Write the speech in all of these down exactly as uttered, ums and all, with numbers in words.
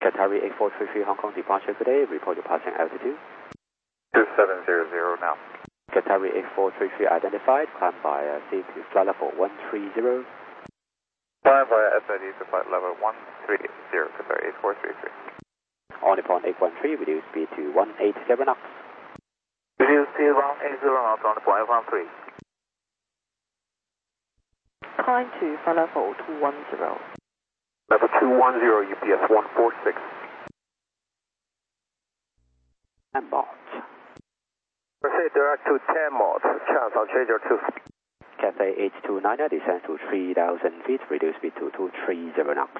Qatari eight four three three Hong Kong departure today, report your passing altitude. two seven zero zero now. Qatari eight four three three identified, climb by uh, C to flight level one three zero. Climb via S I D to flight level one three zero, Qatari eight four three three. On upon eight one three, reduce speed to one eight zero knots. Reduce speed one eight zero knots on the point one three. Climb to flight level two one zero. Level two one zero, U P S one four six. And bot. Proceed direct to ten knots, chance on change your two. Cathay eight two niner descends to three thousand feet, reduce speed to two three zero knots.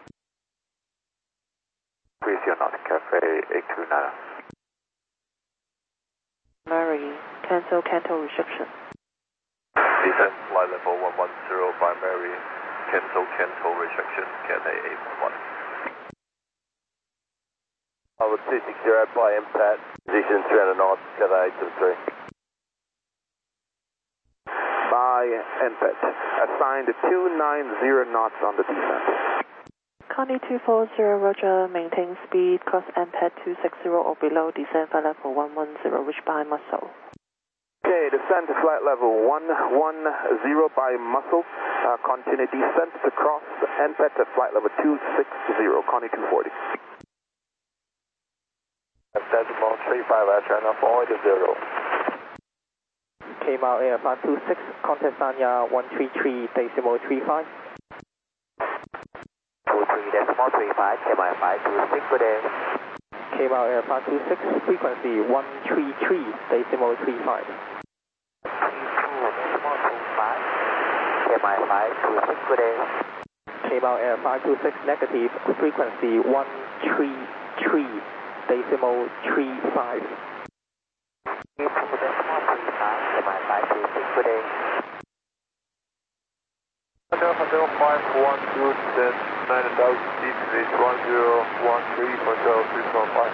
Increase your knot, Cathay eight two niner. Mary, cancel Canto restriction. Descend flight level one one zero by Mary, cancel Canto restriction, Cathay eight one one. I would two six zero by impact, position three hundred knots, Cathay eight two three. By impact, assigned two nine zero knots on the descent. Connie two four zero, Roger, maintain speed, cross M P A D two six zero or below, descend flight level one one zero, reach by muscle. Okay, descend to flight level one one zero by muscle, uh, continue descent to cross M P A D at flight level two six zero, Connie two forty. Decimal three five, channel four eight zero. K-Mile Air five two six, contact Sanya one three three, decimal three five. two three decimal three five, K-Mile five two six, good day. K-Mile Air five two six, frequency one three three, decimal three five. three two decimal three five, K-Mile five two six, good day. K-Mile Air five two six, negative, frequency one three three, decimal three five. three two decimal three five, K-Mile five two six, good day. Hotel five one two, then nine thousand feet, reach one zero one three, hotel three four five.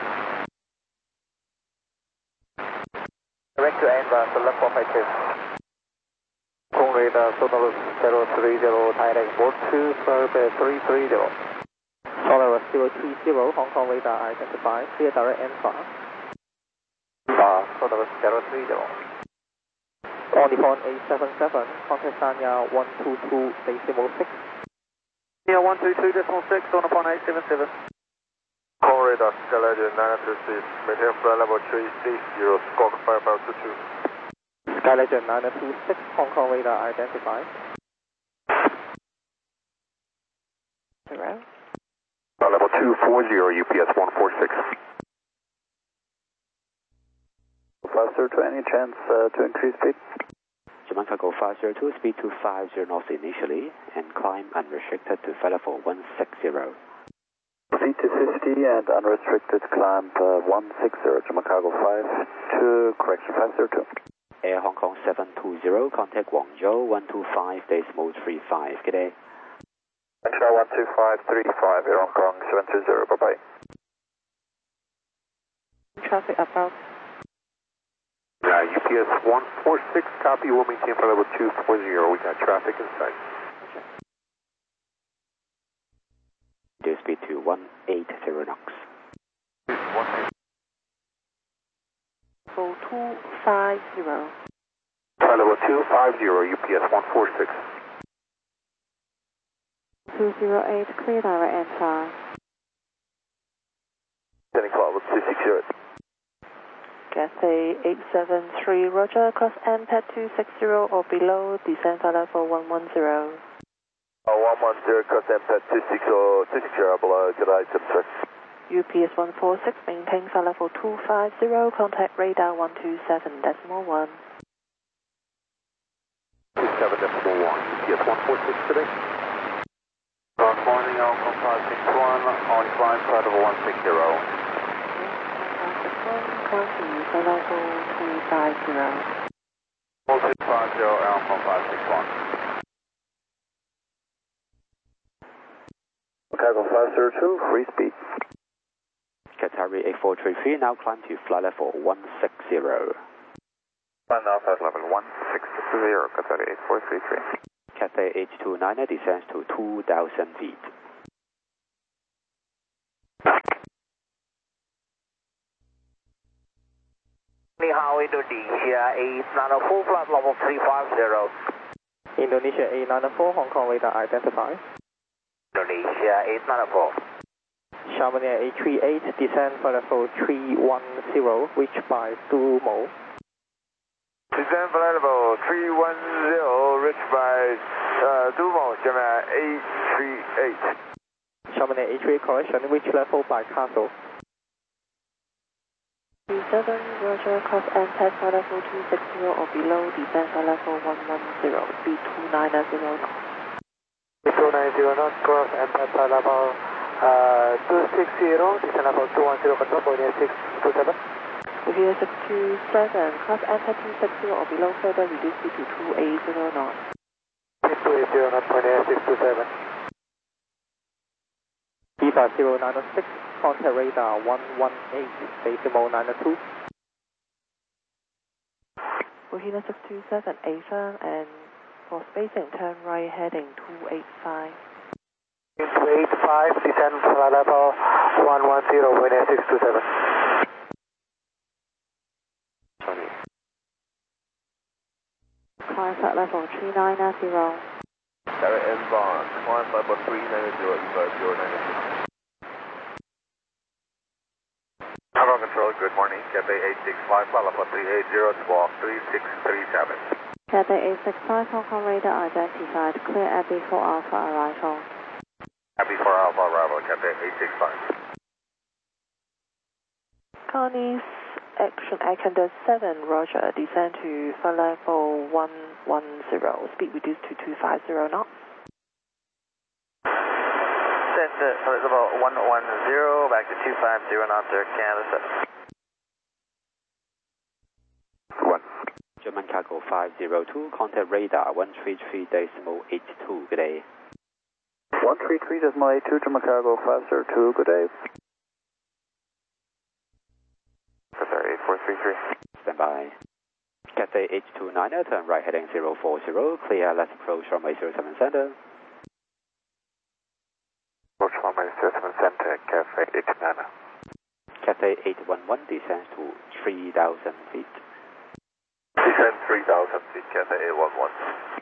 Direct to Anva, select four five two. Hong radar, Solarus zero three zero, Thailand four two, Survey three three zero. Solarus zero two zero, Hong Kong radar identified, clear direct Alpha. Uh, Solarus zero three zero. On Nippon eight seven seven, contact Sanya one two two, decimal six. Yeah, one two two decimal six, on upon eight seven seven. Hong radar, Skyladder nine two six, maintain flight level three six zero, squawk five five two two. Skyladder nine two six, Hong Kong radar identified. Zero. Flight level two four zero, U P S one four six. Faster to any chance uh, to increase speed? German Cargo five zero two, speed to five zero knots initially, and climb unrestricted to flight level one six zero. Speed to fifty and unrestricted climb uh, one six zero, German Cargo five two, correction five zero two. Air Hong Kong seven two zero, contact Guangzhou one two five, decimal three five, good day. Control one two five three five, Air Hong Kong seven two zero, bye bye. Traffic about. Uh, U P S one four six, copy, we'll maintain flight level two four zero, we got traffic in sight. Reduce speed to one eight zero knots. So two five zero. Flight level two five zero, U P S one four six. two zero eight, clear direct Alpha. Sending flight level two six zero. Cathay eight seven three, Roger, cross M P A D two six zero or below, descend flight level one one zero. Oh, one one zero, cross M P A D two six zero below, good eye, seven three. U P S one four six, maintain flight level two five zero, contact radar one two seven, decimal one. two seven decimal one, U P S one four six today. Good morning, Hong Kong five six one, on climb flight level one six zero. Climb to flight level two five zero. one two five zero, Hong Kong five six one. Cargo five zero two, free speed. Qatari eight four three three, now climb to flight level one six zero. One now flight level one six zero, Qatari eight four three three. Cathay eight two niner descends to two thousand feet. Indonesia eight nine four, flight level three five zero. Indonesia eight nine four, Hong Kong radar identified. Indonesia eight nine four. Chamonix eight three eight, descend flight level three one zero, reached by Dumo. Descend flight level three one zero, reached by uh, Dumo, Chamonix eight three eight. Chamonix eight three eight, correction, which level by Castle? two seven, Roger, cross M P E T flight level two six zero or below, descend flight level one one zero, speed two nine zero knots. two nine zero knots, cross M P E T flight level uh, two six zero, descend level two one zero, control, Bonnier six two seven. Booking six two seven, cross M P E T two six zero or below, further reduce speed to two eight zero knots. six two eight zero knots, Bonnier six two seven. B five zero nine six, contact radar one one eight, decimal nine two. Booking six two seven, A firm, and for spacing, turn right heading two eight five. two eight five, descend flight level one one zero, Bonnier six two seven. Climb flight level three nine zero. Direct inbound, climb flight level three nine zero, E five zero nine six. Hello Control, good morning. Cathay eight six five, flight level three eight zero, squawk three six three seven. Cathay eight six five, Hong Kong radar identified. Clear Abbey for Alpha arrival. Happy for Alpha arrival, Cathay eight six five. Connie's action Icon seven, Roger, descend to flight level one one zero, speed reduced to two five zero knots. Send uh, flight level one one zero, back to two five zero knots, Air Canada seven. One. German Cargo five zero two, contact radar one three three decimal eight two, good day. one three three decimal eight two, German Cargo five zero two, good day. Cathay eight four three three. Stand by. Cathay H two nine, turn right heading zero four zero, clear, let's approach runway zero seven center. Approach runway zero seven center, Cathay eight two nine. Cathay eight one one descends to three thousand feet. Descend three thousand feet, Cathay eight one one.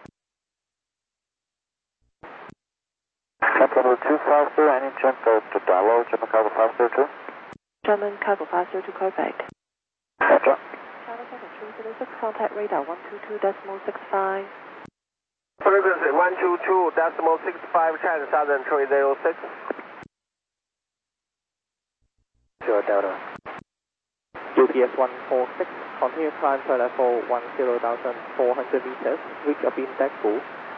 Capital two five zero, any chance of the dialogue, German Cargo five zero two? German Cargo five zero two, Quebec. Roger. China Second three zero six, contact radar one two two decimal six five. Frequency one two two decimal six five, China Southern three zero six. Sure, Delta. U P S one four six, continue climb to level one zero thousand four hundred meters, reach a beam deck full.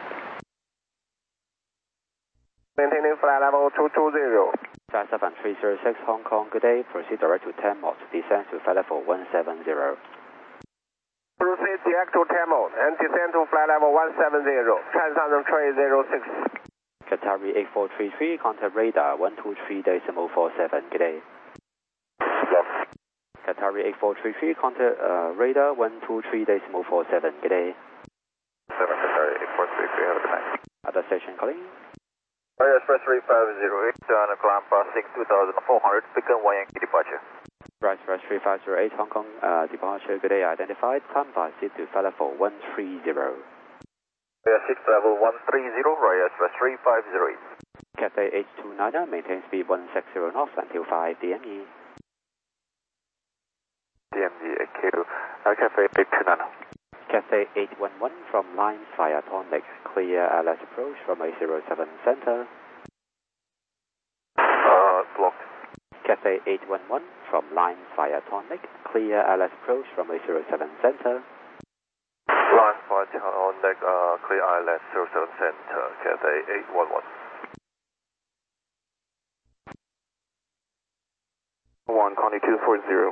Maintaining flight level two two zero. Flight seven three zero six, Hong Kong, good day. Proceed direct to ten knots, descend to flight level one seven zero. Proceed direct to ten knots and descend to flight level one seven zero, China Southern three zero six. Qatari eight four three three, contact radar one two three decimal four seven, good day. Yes. Qatari eight four three three, contact uh, radar one two three decimal four seven, good day. seven Cathay eight four three three, have a good night. Other station calling. Royal Express three five zero eight, on a climb passing two thousand four hundred, become one Yankee departure. Right, Express three five zero eight, Hong Kong, uh, departure, good day, identified. Climb by seat to flight level one three zero. Royal six level one three zero, Royal Express three five zero eight. Cathay H two nine, maintain speed one six zero knots until five D M E. D M E A Q, uh, Cathay eight two nine. Cathay eight one one from lines via Tonic, clear L S approach from a zero seven center. Uh, blocked. Cathay eight one one from lines via Tonic, clear L S approach from a zero seven center. Line five on deck, uh, clear I L S zero seven center, Cathay eight one one. One, Connie two four zero.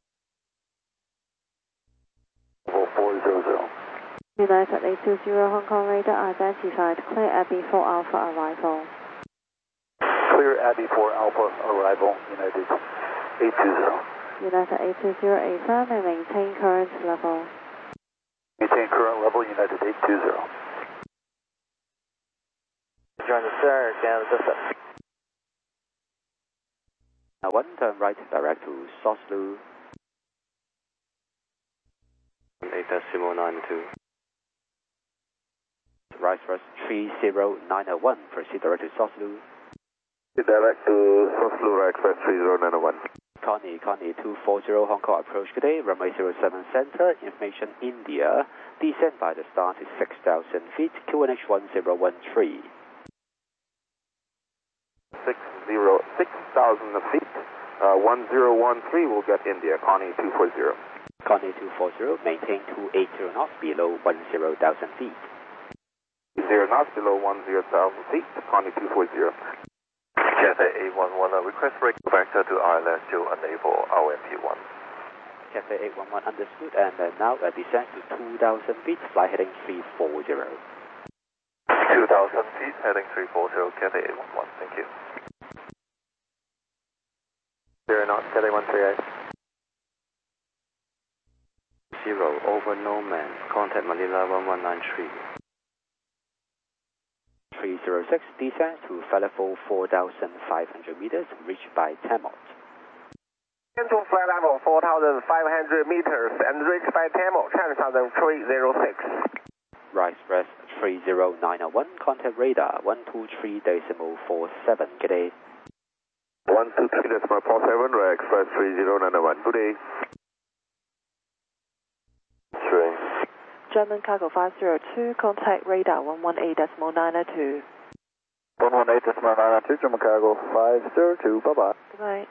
four zero zero. United eight two zero, Hong Kong radar identified. Clear Abbey for Alpha arrival. Clear Abbey for Alpha arrival, United eight two zero. United eight two zero, A firm and maintain current level. Maintain current level, United eight two zero. Join the sir, Canada seven. Now one turn right direct to Soslu. decimal nine two. Rise first three zero nine one, proceed direct to Soslu. Direct to Soslu, right first three zero nine one. Connie, Connie two four zero, Hong Kong approach good day, runway zero seven center, information India, descent by the start is six thousand feet, Q N H one zero one three. six zero, six thousand feet, uh, one zero one three will get India, Connie two four zero. Connie two four zero, maintain two eighty knots below one zero thousand feet. Zero knots below one zero thousand feet, Connie two four zero. Cathay eight one one, uh, request brake factor to I L S to enable R M P one. Cathay eight one one understood, and uh, now uh, descend to two thousand feet, fly heading three four zero. two thousand feet, heading three four zero, Cathay eight one one, thank you. Zero knots, Cathay one three eight. Zero, over no man, contact Manila one one nine three. three zero six, descend to Falafel four thousand five hundred meters, reached by Tamot. Into flight level four thousand five hundred meters and reached by Tamot, Chinatown three zero six. Rise rest three zero nine one, contact radar one two three decimal four seven, good day. one two three decimal four seven, right express three zero nine one, good day. Three. German cargo five zero two, contact radar one one eight decimal nine two. one one eight decimal nine two, German cargo five zero two, bye bye. Good night.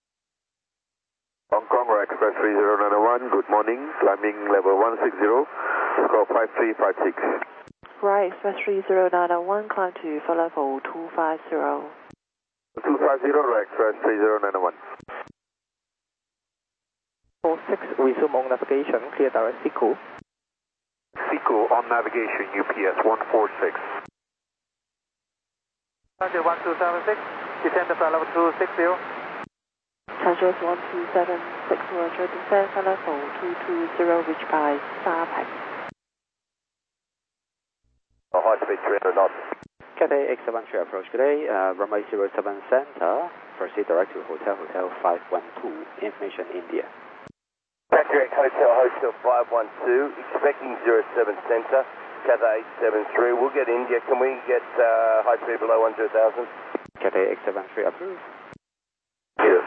Hong Kong Express three zero nine one, good morning, climbing level one six zero, score five three five six. Right, Express three zero nine one, climb to for level two five zero. two five zero, right Express three zero nine one. four six, resume on navigation, clear direct Siku. Siku on navigation, U P S one four six. one two seven six, descend to flight level two six zero. Changes one two seven six, Roger, descend for level two two zero, reached by Starpack. High speed three hundred knots. Cathay eight seven three approach today, uh, runway zero seven center, proceed direct to Hotel Hotel five one two, information India. Factory Hotel Hotel five one two, expecting zero seven center, Cathay eight seven three, we'll get India, can we get uh, high speed below one hundred thousand? Cathay eight seven three approved. Yes.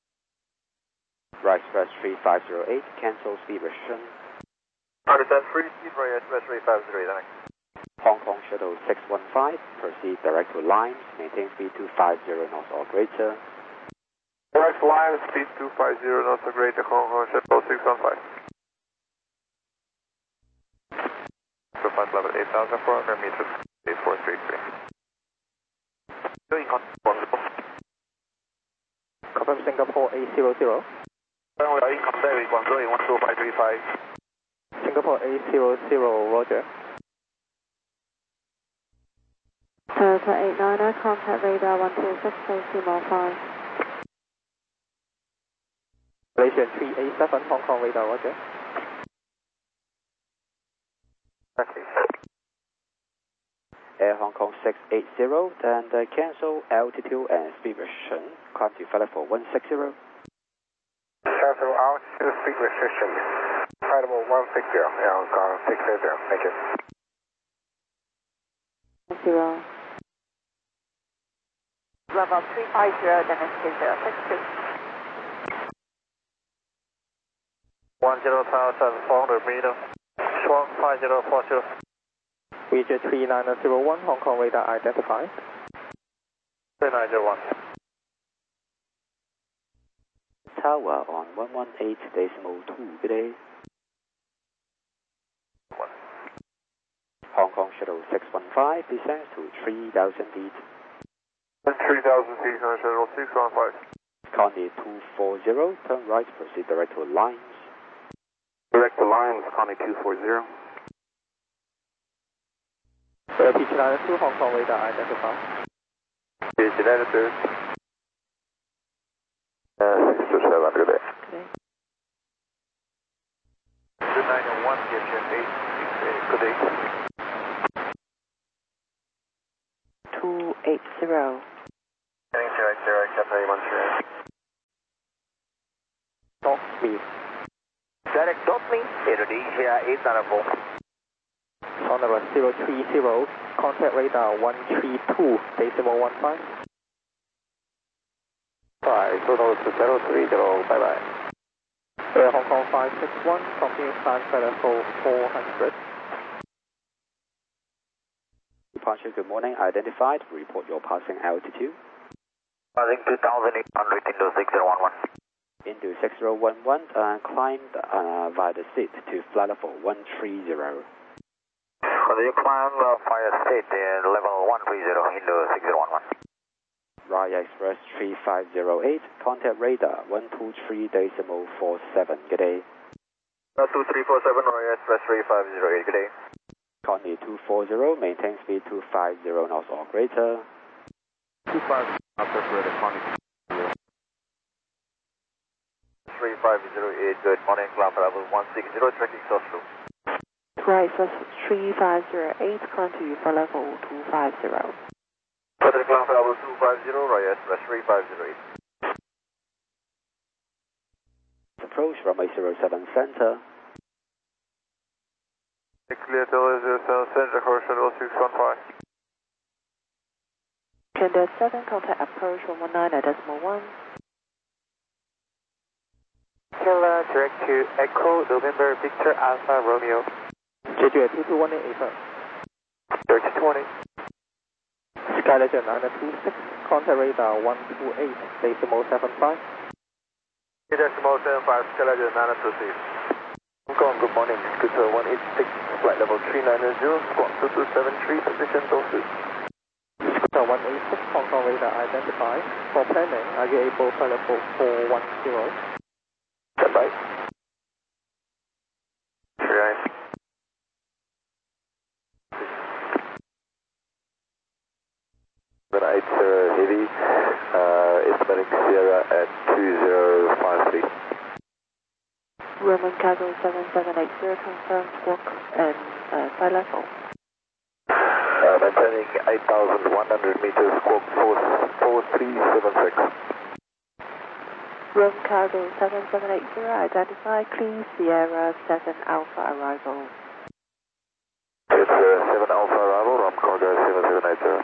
Rise Express three five zero eight, cancel speed restriction. Understand, free speed right Express three five zero eight, thanks. Hong Kong Shuttle six one five, proceed direct to Limes, maintain speed two five zero knots or greater. Direct line, speed two five zero knots or greater, Hong Kong Shuttle six one five. Flight level eight thousand four hundred meters, eight four three three. Doing Confirm Singapore eight zero zero. We are in contact with Guangzhou in one two five three five. Singapore eight zero zero, Roger. Delta eight niner, contact radar one two six, decimal five. Malaysian three eight seven, Hong Kong radar, Roger. Okay. Air Hong Kong six eight zero, and uh, cancel altitude and speed restriction, climb to flight level one six zero. Cancel altitude speed restriction. Flight level one six zero, Air Hong Kong six eight zero, thank you. Zero. Level three five zero, Dennis two zero six two. one zero thousand four hundred meters, Swan five zero four zero. Region three nine zero one, Hong Kong radar identified. three nine zero one. Tower on one one eight decimal two, good day. One. Hong Kong Shuttle six one five, descends to three thousand feet. three thousand feet, Shuttle six one five. Connie two four zero, turn right, proceed direct to Limes. Direct to Limes, Connie two four zero. P G nine two, Hong Kong radar identified. P G nine two. Uh, six two seven, good day. two nine one, G H S eight six eight, good day. two eight zero. Heading zero eight zero, Cathay one three eight. North speed. Got direct dot me. Indonesia eight nine four. Sonora zero three zero, contact radar one three two, decimal one five. Five, total zero three zero, bye bye. Air Hong Kong five six one, continue climb flight level four hundred. Departure, good morning. Identified. Report your passing altitude. Passing two thousand eight hundred into six zero one one. Into six zero one one and climbed uh, via the seat to flight level one three zero. Continue climb uh, fire state uh, level one three zero into six zero one one. Raya Express three five zero eight, contact radar one two three decimal four seven. Good day. Uh, two three four seven, Raya Express three five zero eight, good day. Connie two four zero, maintain speed two five zero knots or greater. two five after further, Connie three five zero eight, good morning, climb level one six zero, tracking source through. Right, first three five zero eight, climb to for level two five zero. Further climb level two five zero, Raya Express three five zero eight. Approach runway zero seven center. Clear to zero seven center for shuttle six one five. Canada seven, contact approach one one nine at decimal one. Killer direct to Echo November Victor Alpha Romeo. J J two two one eight eight. Direct to twenty. Skylegend nine two six, contact radar one two eight, decimal seven five. Decimal seven five, Skylegend nine two six. Hong Kong, good morning. Scooter one eight six, flight level three nine zero, squawk two two seven three, position Dosu. Scooter one eight six, Hong Kong radar identified. For planning, are you able flight level four one zero? Stand by. Right. When it's uh, heavy, uh, estimating Sierra at two zero five three. Roman Cargo seven seven eight zero, confirm squawk and uh, flight level. Uh, maintaining eight thousand one hundred meters, squawk four three seven six. Roman Cargo seven seven eight zero, identify clean Sierra seven Alpha arrival. It's uh, seven Alpha arrival, Rom Cargo seven seven eight zero.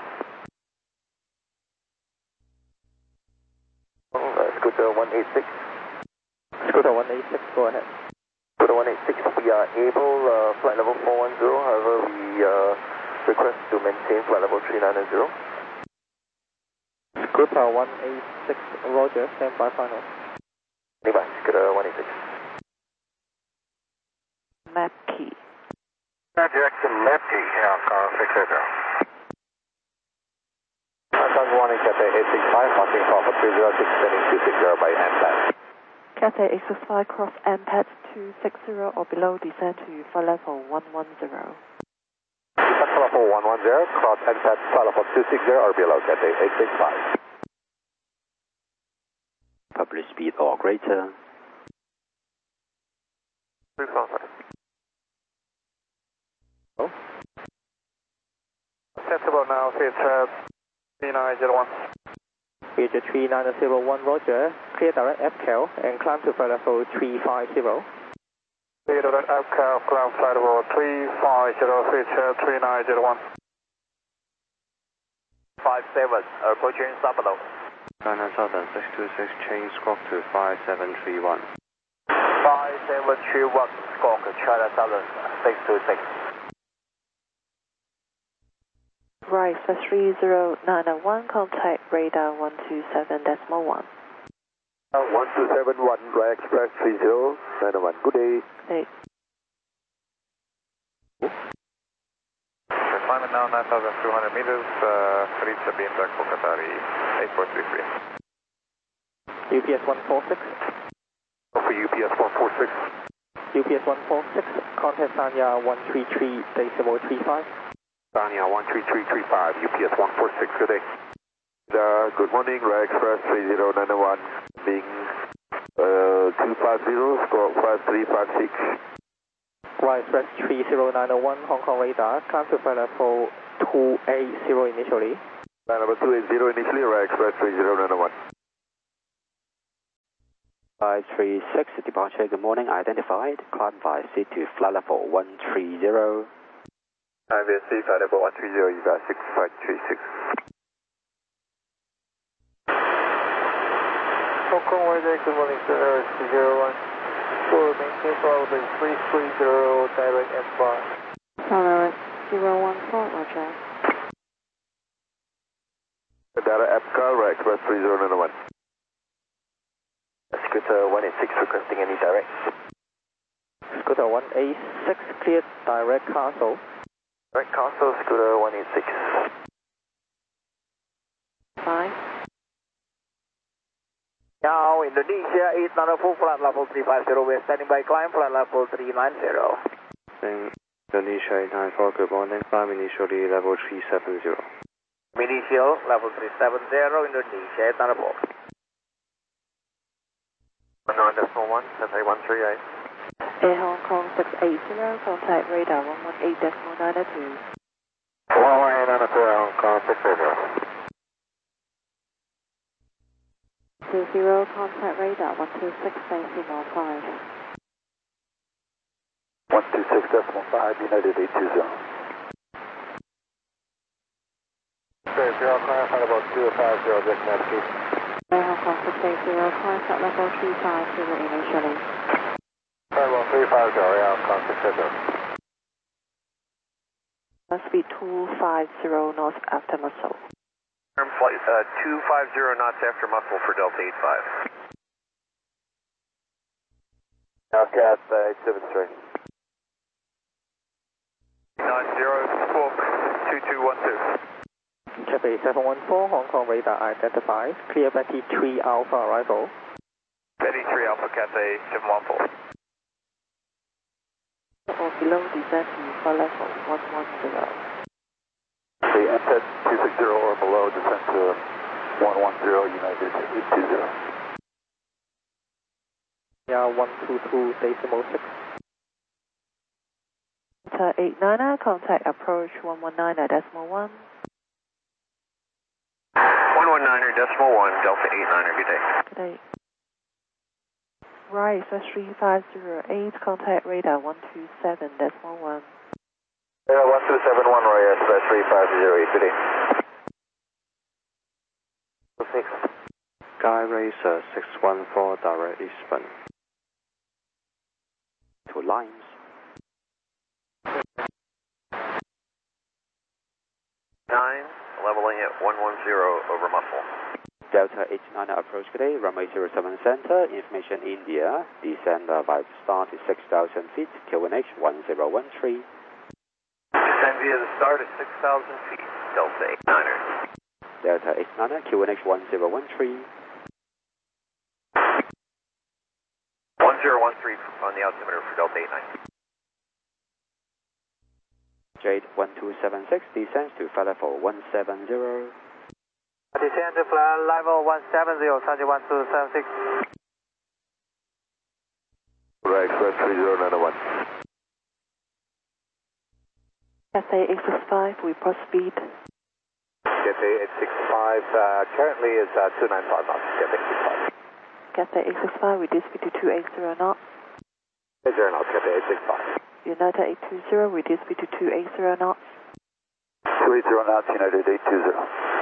Oh, uh, Scooter one eight six. Scooter one eight six, go ahead. Scooter one eight six, we are able, uh, flight level four one zero, however we uh, request to maintain flight level three nine zero. Scooter one eight six, roger, stand by final. Nearby, Scooter one eight six. Map key. Direct to Lefty, yeah, car six eight zero. Hong Kong one Cathay eight six five, passing Papa three zero six, sending two six zero by M PAD. Cathay eight six five, cross M PAD two six zero or below, descend to flight level one one zero. Descent flight level one one zero, cross M PAD flight level two six zero or below, Cathay eight six five. Publish speed or greater. six one five. Oh? Sensible now, it's uh, three nine zero one. Asia three nine zero one, roger. Clear direct F C A L and climb to flight level three five zero. Clear direct F C A L, climb flight level three five zero, it's uh, three nine zero one. five seven, approaching Sabalo. China Southern six two six, change squawk to five seven three one. five seven three one, squawk China Southern six two six. Right, for three zero nine one, contact radar one two seven decimal one. Uh, one two seven one, Raya Express three zero nine one, good day. Hey. We're climbing now nine thousand two hundred meters, uh, reach the beam back for Qatari eight four three three. U P S one four six. For U P S one four six. U P S one four six, contact Sanya one three three, decimal three five. Sanya one three three three five, U P S one four six, good day. Uh, good morning, Raya Express three zero nine one, being uh, two five zero, squawk five three five six. Raya Express three zero nine one, Hong Kong radar, climb to flight level two eight zero initially. Flight level two eight zero initially, Raya Express three zero nine one. five three six, departure, good morning, identified, climb by seat to flight level one three zero. I V S C flight level one three zero, Eva six five three six. Hong Kong weather, good morning, sir, zero one. For maintain flight level three three zero, direct and fly. Tower zero one four, Roger. Data Epcar, right, express three zero nine one. Scooter one eight six requesting any direct. Scooter one eight six, cleared direct Castle. Direct Castle, Scooter one eight six. Five. Now, Indonesia eight nine four, flight level three five zero, we're standing by climb, flight level three nine zero. Indonesia eight nine four, good morning, climb initially level three seven zero. Initial level three seven zero, Indonesia eight nine four. one decimal one, Cathay one three eight. Air Hong Kong six eight zero, contact radar one one eight decimal nine two. one one eight nine two, Hong Kong six eight zero. Two zero, contact radar one two six decimal five. one two six decimal five, United eight two zero. Okay, zero, climb flight level two five zero, just navigation. Air Hong Kong six eight zero, climb flight level three five zero initially. Flight level three five zero, yeah, Hong Kong six eight zero. Speed two five zero knots after muscle. Flight uh, two five zero knots after muscle for Delta eight five. Nowcast uh, eight seven three. nine zero, squawk two two one two. Cathay seven one four, Hong Kong radar identified, clear Betty three Alpha arrival. Betty three Alpha Cathay seven one four. Or below descent to flight level one one zero. The M T E D two six zero or below, descent to one one zero, United eight two zero. Yeah, one two two decimal six. Delta eight niner, contact approach one one nine decimal one. one one niner decimal one, Delta eight niner, good day. Good day. Right, so three five zero eight, contact radar one two seven decimal one. Yeah, one two seven one, Roy, express three five zero eight, good day. Six. Sky Racer six one four, direct eastbound. Two lines. nine, leveling at one one zero over muscle. Delta eight niner approach good day, runway zero seven center, information India, descend uh, by start is six thousand feet, Q N H one zero one three. Descend via the start at six thousand feet, Delta eight niner. Delta eight niner, Q N H one zero one three. one zero one three on the altimeter for Delta eight niner. Jade one two seven six, descends to flight level one seven zero. Descend to flight level one seven zero, target one two seven six. Right, express three zero nine one. Cathay eight six five, report speed. Cathay eight six five, uh, currently is uh, two nine five knots, Cathay eight six five. Cathay eight six five, reduce speed to two eight zero knots. eight zero knots, Cathay eight six five. United eight two zero, reduce speed to two eight zero knots. two eight zero knots, United eight two zero.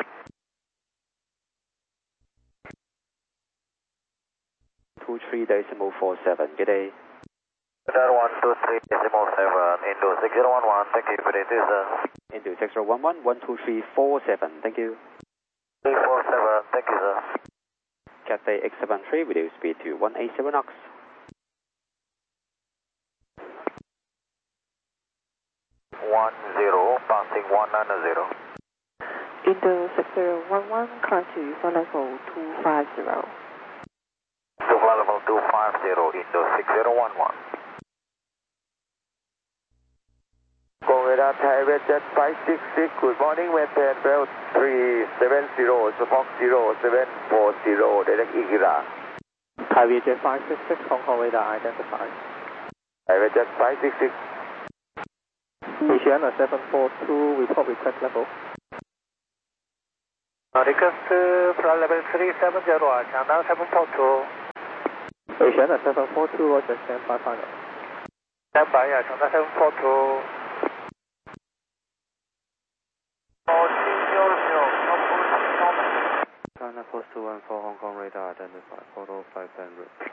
two three decimal four seven, good day. Radar one two three decimal seven, Indo six zero one one, thank you for the sir. Into six zero one one, one two three four seven, thank you. three four seven, thank you sir. Cathay X seven three, reduce speed to one eight zero knots. one zero, passing one nine zero. Indo six zero one one, climb to flight level two five zero. To flight level two five zero, Indo six zero one one. Radar Thai Jet five six six, good morning, maintain belt three seven zero, Smoke zero seven four zero, direct Igira. Thai Jet five six six, Hong Kong radar identified. Thai Jet five six six. Asiana seven four two, report request level. Request uh, flight level three seven zero, Changdang seven four two. Asiana seven four two, Roger, stand by final. Stand by, yeah, China seven four two. China Post two one four, Hong Kong radar identified, photo five en route.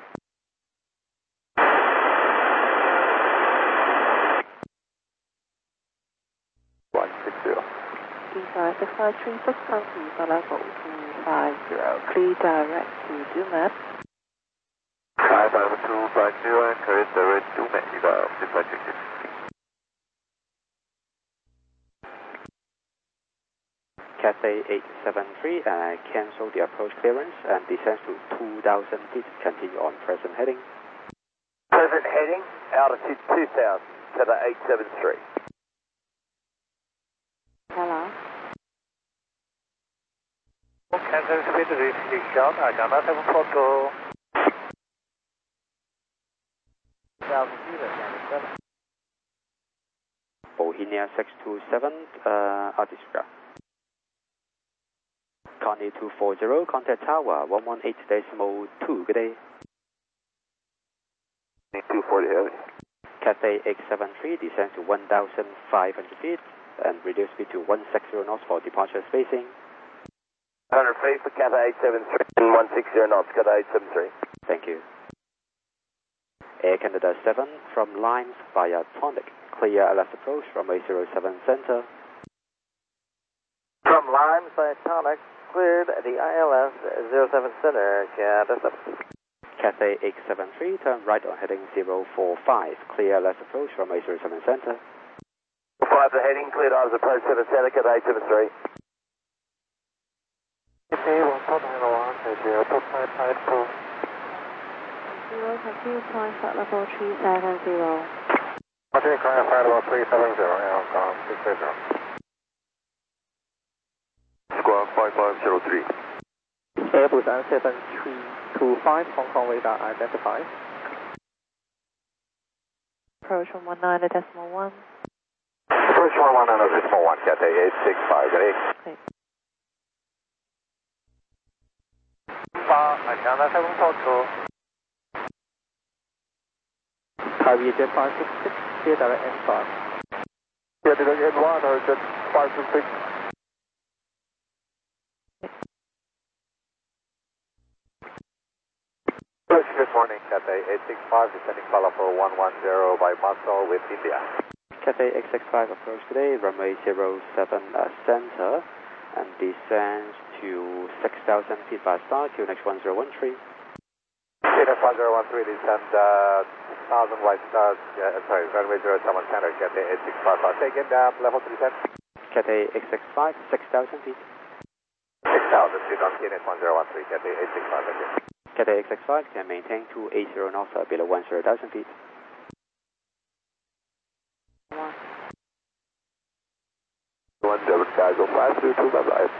one six zero. Desire six five three six, come to for level two five zero, clear direct to Dumet. five five two five zero and correct direct to Mexico, five six six. Cathay eight seven three, uh, cancel the approach clearance and descend to two thousand feet. Continue on present heading. Present heading, altitude two thousand, Cathay eight seven three. Hello. Cancel speed restriction, China seven four two. Bohemia six two seven, uh, Artistra. Connie two four zero, contact tower one one eight decimal two, good day. two forty heavy. Cathay eight seven three, descend to one thousand five hundred feet and reduce speed to one sixty knots for departure spacing. one hundred feet for Cathay eight seven three and one sixty knots, Cathay eight seven three. Thank you. Air Canada seven from Limes via Tonic. Clear L S approach from A zero seven center. From Limes by Tonic, cleared the I L S zero seven center, Canada seven. Cathay eight seven three, turn right on heading zero four five. Clear L S approach from A zero seven center. five the heading, cleared I was approach to the center, Cathay eight seven three. Okay, one four nine one, zero two five five two. Zero, continue climb flight level three seven zero. Continue climb flight level three seven zero, Hong Kong six zero. Squawk five five zero three. Airbus seven three two five, Hong Kong radar identified. Approach from one nine decimal one. Approach one one nine decimal one, Cathay eight six five, ready? Okay. China seven four two. Taiwan Jet five six six, clear direct N five. Yeah, did I get one or just five six six? Good morning, Cathay eight six five, descending follow for one one zero by Muscle with India. Cathay eight six five approach today, runway zero seven uh, center and descends to six thousand feet by start, Q N H one zero one three. Q N H one zero one three, descend uh, six thousand white stars, uh, sorry, runway zero seven center, Cathay eight six five, taken down, level three ten. Cathay eight six five, six thousand feet. six thousand feet on Q N H one zero one three, Cathay eight six five, okay. Cathay eight six five can maintain two eighty knots uh, below one zero thousand feet. One. one seven five zero five two two, bye bye.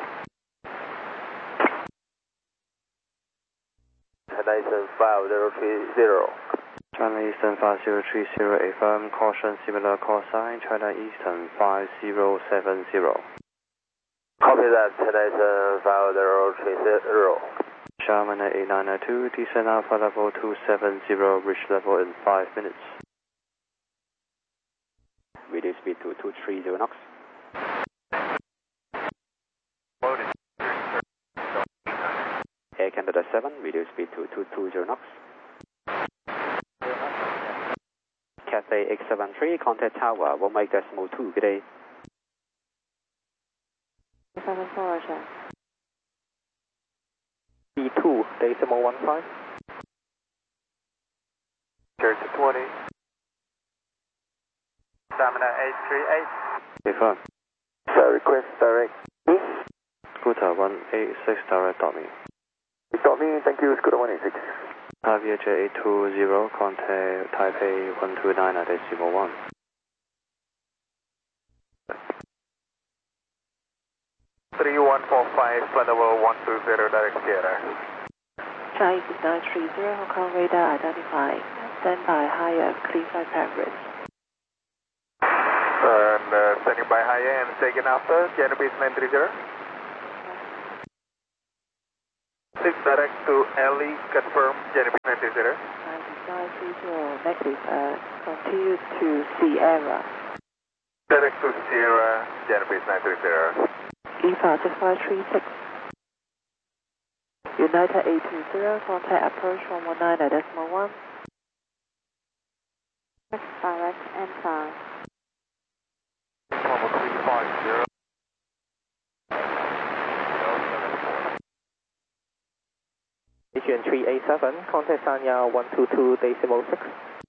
China Eastern five zero three zero. China Eastern five zero three zero, affirm caution similar call sign, China Eastern five zero seven zero. Copy that, China Eastern five zero three zero. Sharman eight nine nine two, descend alpha level two seven zero, reach level in five minutes. Reduce speed to two three zero knots. Air Canada seven, reduce speed to two two zero knots. Cathay eight seven three, contact tower one eight decimal two, good day. seven four, Roger. B two decimal one five. Church twenty. Stamina eight three eight. Affirm. Sir, request direct. Scooter one eight six, direct dot me. Dot me, thank you, Scooter one eight six. Tavia J eight two zero, contact Taipei one two nine decimal one. three one four five, flight level one two zero, direct Sierra. China nine three zero, Hong Kong radar identified. Stand by higher, clear flight pathways. And uh, standing by high and taking after, Canopy nine three zero. six direct to Ellie, confirm, Jenny ninety zero. ninety-five three zero, negative, uh, continue to Sierra. Direct to Sierra, Jenny ninety zero. E V A six five three six. United eight two zero, contact approach one one nine at decimal one. Direct enter. one three five zero. Asian three eight seven, contact Sanya one two two decimal six.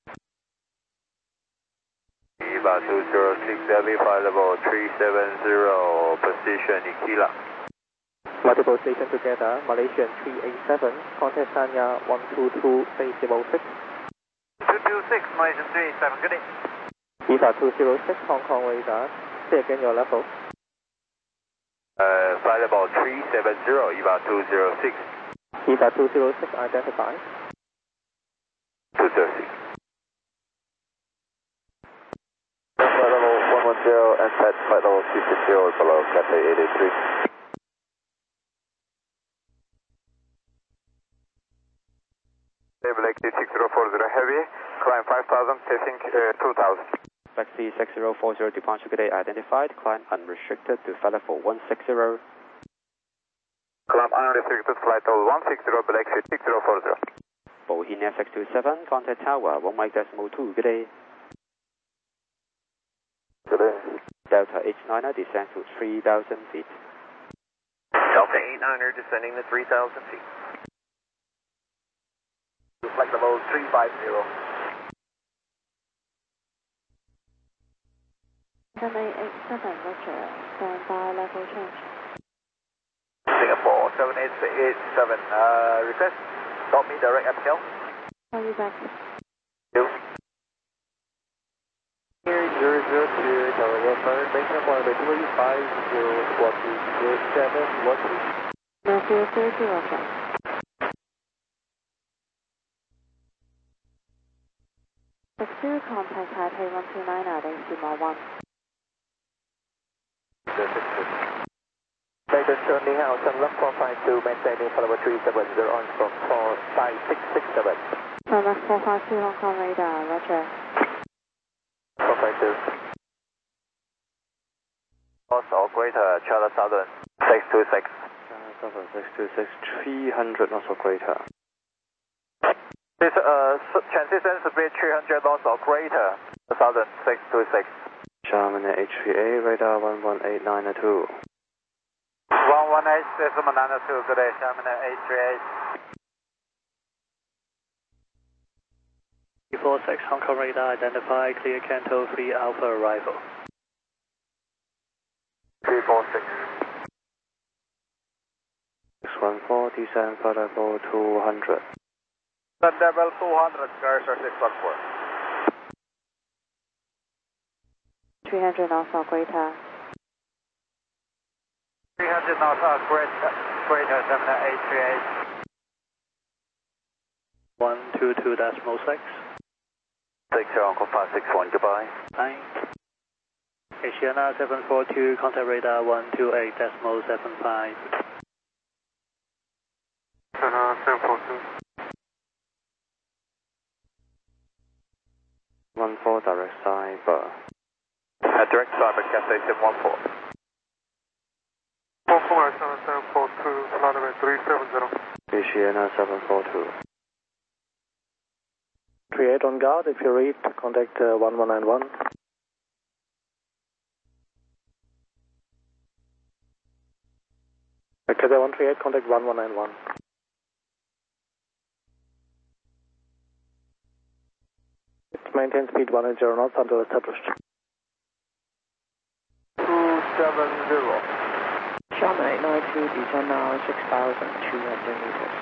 E V A two zero six, Delhi, flight level three seven zero, position Ikila. Multiple station together, Malaysian three eight seven, contact Sanya one two two decimal six. two two six, Malaysian three eight seven, good day. E V A two zero six, Hong Kong radar. Say again your level. Uh, flight level three seven zero, E V A two zero six. E V A two zero six, identify. two zero six. Flight level one one zero, and set flight level two six zero below, Cathay eight eight three. Blake six zero four zero heavy, climb five thousand, passing uh, two thousand. Taxi six zero four zero, departure good day identified, climb unrestricted to flight level one six zero. Climb unrestricted, flight level one six zero, Blake six zero four zero. Bohemia six two seven, contact tower one Mike decimal two, good day. Good day. Delta H niner, descend to three thousand feet. Delta eight niner, descending to three thousand feet. Flight level three five zero. seven eight eight seven, Roger. Stand by, level change. Singapore seven eight eight seven, uh, request, stop me direct F T L. Call you back. You. Here zero zero two, Tower Bird, making a point by three five zero, one two zero seven, one two. No zero zero two, Roger. Pursue contact Taipei one two nine at decimal one. Maiden turning out and left four five two, maintaining flight level three seven zero on from four five six six seven. Left four five two, Hong Kong radar, Roger. four five two. Loss or greater, Charter Southern six two six. Southern six two six, three hundred knots or greater. This, uh, transition should be three hundred knots or greater, Southern six two six. Charmin H three A, radar one one eight nine two. one one eight decimal nine two, good day, Charmin H three eight. three four six, Hong Kong radar, identify, clear Canto three Alpha arrival. three four six. six one four, descend flight level two hundred. Sun level two hundred, cursor six one four. three hundred knots or greater. three hundred knots or greater, greater, seven eight three eight. one two two decimal six. six Uncle five six one, goodbye. nine. Asiana seven four two, contact radar one two eight decimal seven five. seven four two. one four direct cyber. Uh, direct cyber, Cathay seven one four. four four seven seven four two, flight level three seven zero. Asiana seven four two. three eight on guard, if you read, contact uh, one one nine one. Cathay one three eight, contact one one nine one. Maintain speed one eight zero knots until established. two seven zero. Charmin eight nine two, descend now six thousand two hundred meters.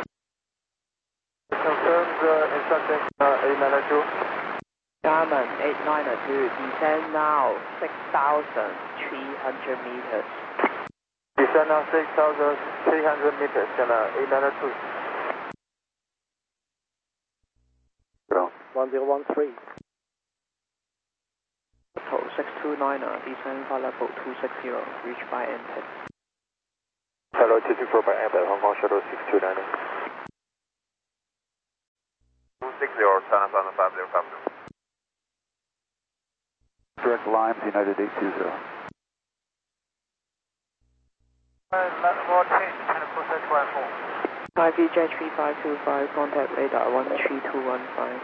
Confirmed uh, instructing uh, eight nine two. Charmin eight nine two, descend now six thousand three hundred meters. Descend now six thousand three hundred meters, and uh, eight nine two. one zero one three. Total six two niner, descend flight level two six zero, reach by entry. Hello, zero two six four by Ambit, Hong Kong Shuttle six two nine. two six zero, China Southern five zero five zero. Direct Limes, United eight two zero. More change, China four search one four. five V J three five two five, contact radar one three two one five.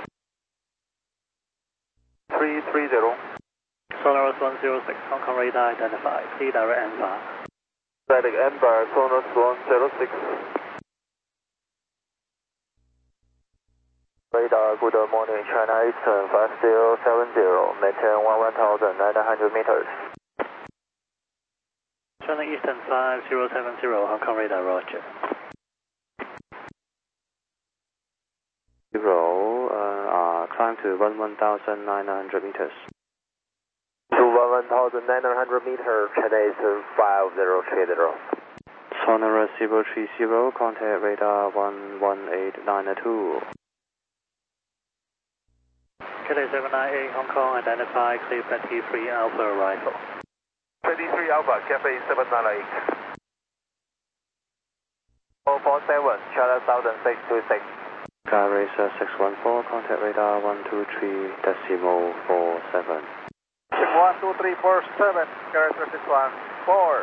three three zero. Sonorous one zero six, Hong Kong radar identified, clear direct N V A. Static Empire, Sonorous one zero six. Radar, good morning, China Eastern five zero seven zero, maintain one thousand nine hundred meters. China Eastern five zero seven zero, Hong Kong radar, roger. Zero, uh, uh, climb to one one thousand nine hundred meters. To one thousand nine hundred meters, China Eastern five zero three zero. Sonorous zero three zero, contact radar one one eight nine two. Cathay seven nine eight, Hong Kong identified, clear twenty-three Alpha arrival. twenty-three Alpha, Cathay seven nine eight. four four seven, China Southern six two six. Sky Racer six one four, contact radar one two three decimal four seven. one two three four seven, character six one four.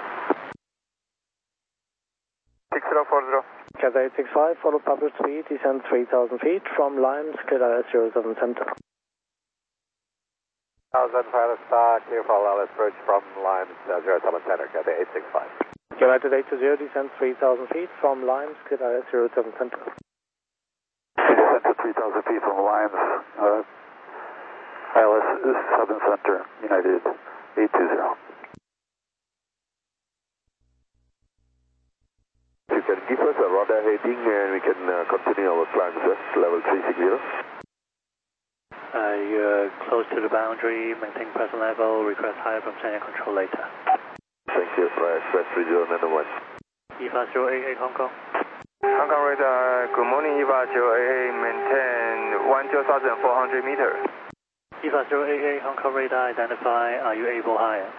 six zero four zero. Cathay six five, follow public speed, descend three thousand feet from Limes, clear direct zero seven center. Thousand pilot star, clear for Alice Bridge from Limes, uh, zero seven center, Cathay eight six five. United eight two zero, descend three thousand feet from Limes, clear direct zero seven center. Descent to three thousand feet from Limes, uh, I L S Southern Center, United eight two zero. You can give us a radar heading and we can uh, continue our plans at level three six zero. Uh, you're close to the boundary, maintain present level, request higher from channel control later. Thank you, right, express three zero nine one. E V A zero eight eight, Hong Kong. Hong Kong radar, good morning, E V A zero eight eight, maintain one thousand four hundred meters. E V A zero eight eight, Hong Kong radar identify, are you able higher?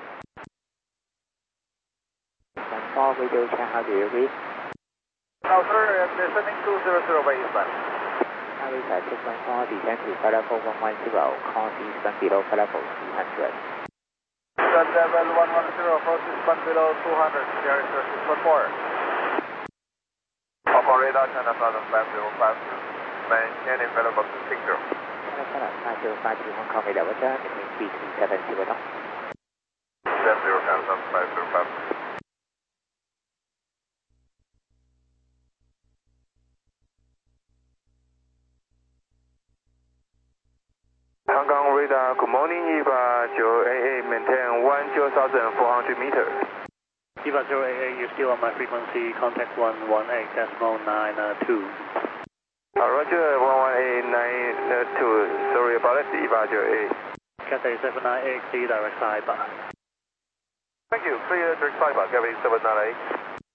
one four, radio check, how do you read? Now, sir, I'm descending two zero zero by eastbound. Harrier six one four, descend to flight level one one zero, cross eastbound below flight level two hundred. Descent level one one zero, cross eastbound below two hundred, Harrier six one four. Hong Kong radar, China Southern five zero five zero, maintaining flight level two six zero. China Southern five zero five zero, Hong Kong radar, roger, maintain speed two seven zero knots. seven zero, China Southern five zero five zero. Hong Kong radar, good morning, E V A zero eight eight, maintain one thousand four hundred meters. E V A zero eight eight, you're still on my frequency, contact one one eight decimal nine two. Uh, roger, one one eight nine two, sorry about that, E V A zero eight. Cathay seven nine eight, clear direct cyber. Thank you, clear direct cyber, Cathay seven nine eight.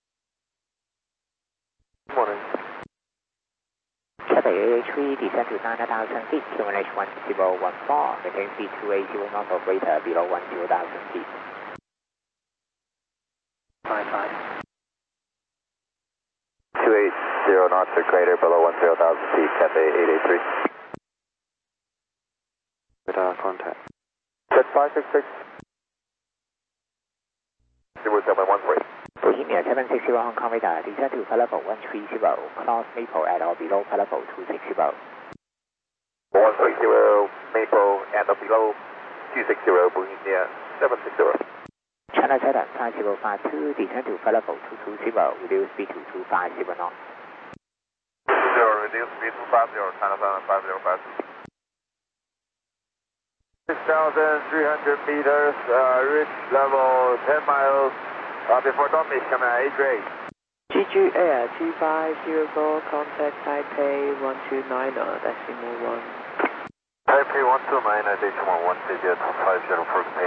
Good morning. Cathay A H three, descend to nine thousand feet, Q N H one zero one four, maintain speed two eighty knots of radar below one thousand feet. five five. two eighty knots or greater below one thousand feet, Cathay eight eight three. Radar contact. Set five six six. zero seven one three. Bohemia seven six zero, Hong Kong radar, descend to flight level one three zero, cross Maple at or below flight level two six zero. one three zero, Maple and below two six zero, Bohemia seven six zero. China Southern five zero five two, descend to flight level two two zero, reduce speed to two five zero knots. two two zero, reduce speed two five zero, China Southern five zero five two. six thousand three hundred meters, uh, reach level ten miles, uh, before Dormish, coming at eight grade. G G Air two five zero four, contact Taipei one two nine zero, decimal one. Taipei one two nine, decimal one, digit five zero for Pay.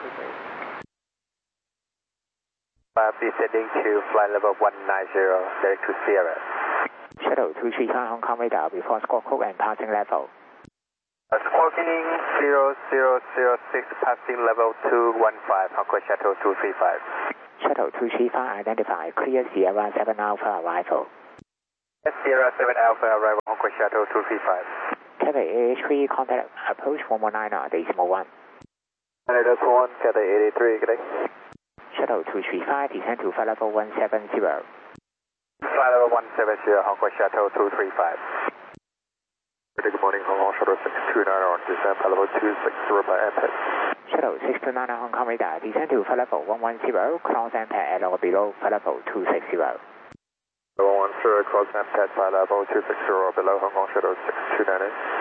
Uh, descending to flight level one nine zero, direct to Sierra. Shuttle two three five, Hong Kong radar, before Squawk Hook and passing level. Uh, squawking zero zero zero six, passing level two one five, Hong Kong Shuttle two three five. Shuttle two three five identified, clear Sierra seven Alpha arrival. Sierra seven Alpha arrival, Hong Kong Shuttle two three five. Cathay A H three, contact approach one one nine, decimal one. Cathay Decimal one, Cathay eight eight three, good day. Shuttle two three five, descend to flight level one seven zero. Flight level one seven zero, Hong Kong Shuttle two three five. Good morning, Hong Kong Shuttle six two nine on descent flight level two six zero by airport. Shuttle six two nine Hong Kong radar, descend to flight level one one zero, cross and pad at or below flight level two six zero. one one zero, cross and pad flight level two six zero below Hong Kong Shuttle six two nine.